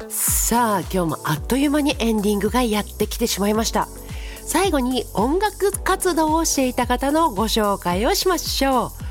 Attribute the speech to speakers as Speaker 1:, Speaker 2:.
Speaker 1: さあ今日もあっという間にエンディングがやってきてしまいました。最後に音楽活動をしていた方のご紹介をしましょう。